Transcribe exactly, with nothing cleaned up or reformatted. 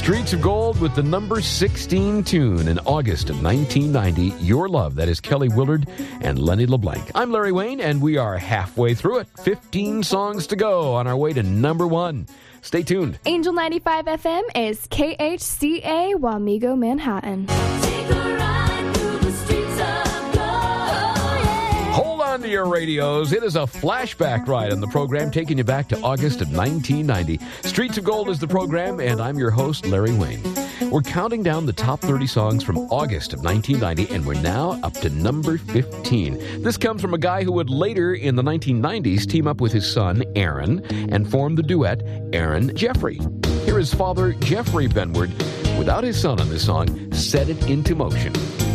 Streets of Gold with the number sixteen tune in August of nineteen ninety, Your Love. That is Kelly Willard and Lenny LeBlanc. I'm Larry Wayne, and we are halfway through it. fifteen songs to go on our way to number one. Stay tuned. Angel ninety-five F M is K H C A Wamego, Manhattan. Take a ride through the streets of gold. Hold on to your radios. It is a flashback ride on the program, taking you back to August of nineteen ninety. Streets of Gold is the program, and I'm your host, Larry Wayne. We're counting down the top thirty songs from August of nineteen ninety, and we're now up to number fifteen. This comes from a guy who would later in the nineteen nineties team up with his son, Aaron, and form the duet Aaron Jeffrey. Here is father, Jeffrey Benward, without his son on this song, Set It Into Motion.